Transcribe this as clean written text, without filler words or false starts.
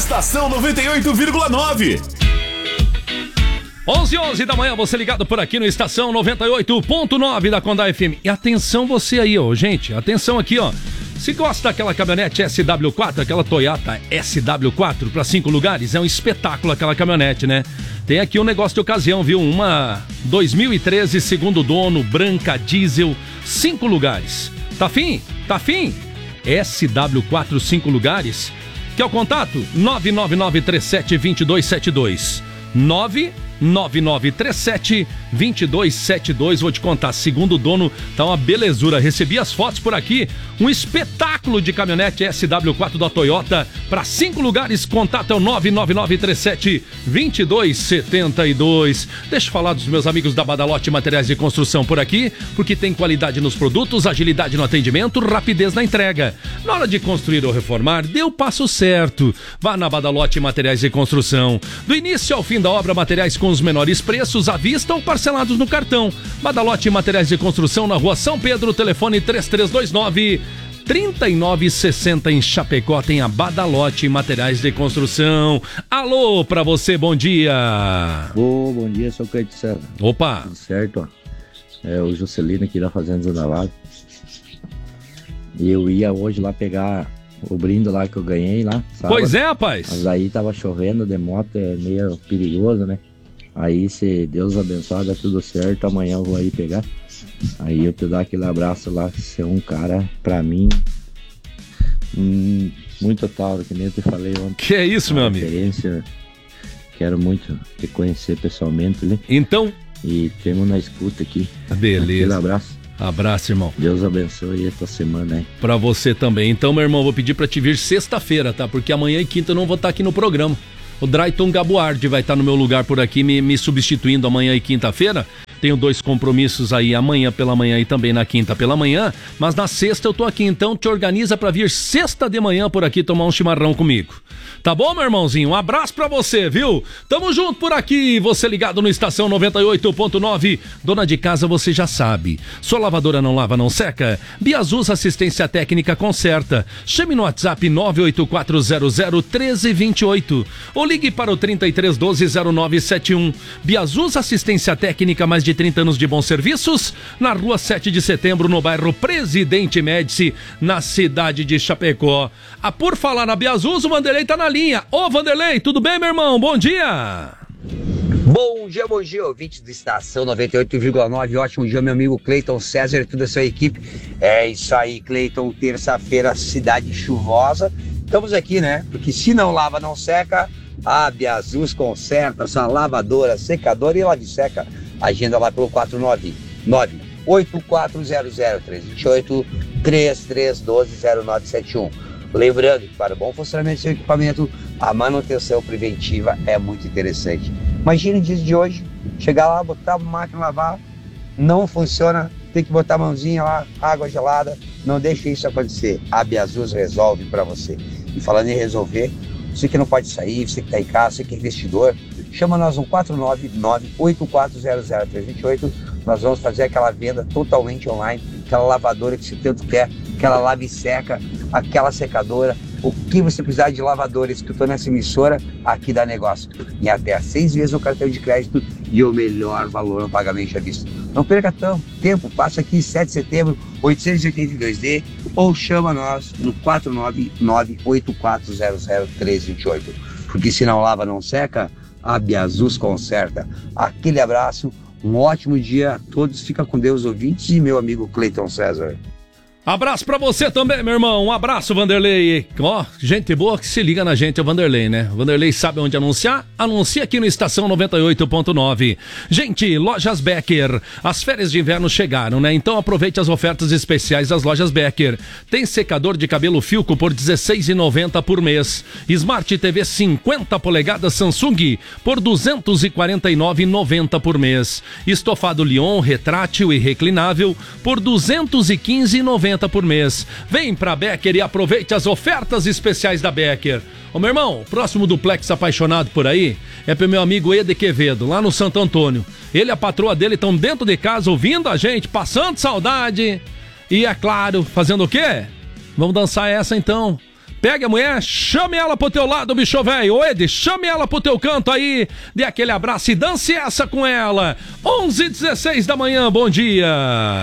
Estação 98,9. 11h11 da manhã, você ligado por aqui no Estação 98.9 da Condá FM. E atenção você aí, ó, gente, atenção aqui, ó. Se gosta daquela caminhonete SW4, aquela Toyota SW4 para 5 lugares, é um espetáculo aquela caminhonete, né? Tem aqui um negócio de ocasião, viu? Uma 2013, segundo dono, branca, diesel, 5 lugares. Tá afim? Tá afim? SW4, 5 lugares. Quer o contato? 99937-2272. 99937-2272. Vou te contar, segundo o dono, tá uma belezura. Recebi as fotos por aqui. Um espetáculo de caminhonete SW4 da Toyota para 5 lugares. Contato é o 99937-2272. Deixa eu falar dos meus amigos da Badalote Materiais de Construção por aqui, porque tem qualidade nos produtos, agilidade no atendimento, rapidez na entrega. Na hora de construir ou reformar, dê o passo certo. Vá na Badalote Materiais de Construção. Do início ao fim da obra, materiais com os menores preços à vista ou parcelados no cartão. Badalote Materiais de Construção na Rua São Pedro, telefone 3329-3960 em Chapecó. Tem a Badalote Materiais de Construção. Alô pra você, bom dia. Bom dia, sou o Cleiton César. Opa. Tudo certo, ó. É o Juscelino aqui da Fazenda Zona Lago. E eu ia hoje lá pegar o brinde lá que eu ganhei lá, sábado. Pois é, rapaz. Mas aí tava chovendo de moto, é meio perigoso, né? Aí, se Deus abençoar, dá tudo certo, amanhã eu vou aí pegar. Aí eu te dar aquele abraço lá, que você é um cara, pra mim, muito tauro, que nem eu te falei ontem. Que é isso, meu amigo? Quero muito te conhecer pessoalmente, né? Então... E temos na escuta aqui. Beleza. Aquele abraço. Abraço, irmão. Deus abençoe essa semana aí. Pra você também. Então, meu irmão, vou pedir pra te vir sexta-feira, tá? Porque amanhã e quinta eu não vou estar aqui no programa. O Drayton Gabuardi vai estar no meu lugar por aqui, me substituindo amanhã e quinta-feira. Tenho 2 compromissos aí, amanhã pela manhã e também na quinta pela manhã. Mas na sexta eu tô aqui, então te organiza pra vir sexta de manhã por aqui tomar um chimarrão comigo. Tá bom, meu irmãozinho? Um abraço pra você, viu? Tamo junto por aqui, você ligado no Estação 98.9. Dona de casa, você já sabe. Sua lavadora não lava, não seca? Biazus Assistência Técnica conserta. Chame no WhatsApp 984001328 ou ligue para o 33120971. Biazus Assistência Técnica, mais de 30 anos de bons serviços, na Rua 7 de Setembro, no bairro Presidente Médici, na cidade de Chapecó. Por falar na Biazus, o Vanderlei tá na linha. Ô Vanderlei, tudo bem, meu irmão? Bom dia! Bom dia, ouvinte do Estação 98,9. Ótimo dia, meu amigo Cleiton César e toda a sua equipe. É isso aí, Cleiton. Terça-feira, cidade chuvosa. Estamos aqui, né? Porque se não lava, não seca. A Biazus conserta sua lavadora, secadora e lave-seca. Agenda lá pelo 499-8400-328 3312-0971. Lembrando que para o bom funcionamento do seu equipamento, a manutenção preventiva é muito interessante. Imagine o dia de hoje, chegar lá, botar a máquina lavar, não funciona, tem que botar a mãozinha lá, água gelada, não deixe isso acontecer. A Biazus resolve para você. E falando em resolver, você que não pode sair, você que está em casa, você que é investidor, chama nós no 499-8400-328. Nós vamos fazer aquela venda totalmente online, aquela lavadora que você tanto quer, aquela lave e seca, aquela secadora, o que você precisar de lavadores que eu estou nessa emissora, aqui dá negócio. Em até 6 vezes no cartão de crédito e o melhor valor no pagamento à vista. Não perca tempo, passa aqui 7 de setembro, 882D, ou chama nós no 499-8400-328. Porque se não lava, não seca, a Biazus conserta. Aquele abraço, um ótimo dia a todos, fica com Deus, ouvintes, e meu amigo Cleiton César. Abraço pra você também, meu irmão. Um abraço, Vanderlei. Ó, gente boa que se liga na gente, é o Vanderlei, né? O Vanderlei sabe onde anunciar? Anuncia aqui no Estação 98.9. Gente, Lojas Becker. As férias de inverno chegaram, né? Então aproveite as ofertas especiais das Lojas Becker. Tem secador de cabelo Filco por R$16,90 por mês. Smart TV 50 polegadas Samsung por R$249,90 por mês. Estofado Lyon retrátil e reclinável por R$215,90 por mês. Vem pra Becker e aproveite as ofertas especiais da Becker. Ô meu irmão, próximo duplex apaixonado por aí é pro meu amigo Eder Quevedo, lá no Santo Antônio. Ele e a patroa dele estão dentro de casa ouvindo a gente, passando saudade. E é claro, fazendo o quê? Vamos dançar essa então. Pegue a mulher, chame ela pro teu lado, bicho velho. Ô, Ed, chame ela pro teu canto aí, dê aquele abraço e dance essa com ela. 11h16 da manhã, bom dia.